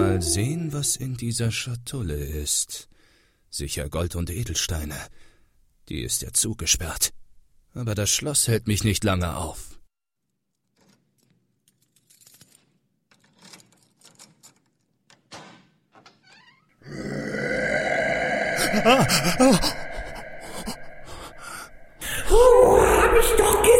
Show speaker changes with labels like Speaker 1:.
Speaker 1: Mal sehen, was in dieser Schatulle ist. Sicher Gold und Edelsteine. Die ist ja zugesperrt. Aber das Schloss hält mich nicht lange auf.
Speaker 2: Hab ich doch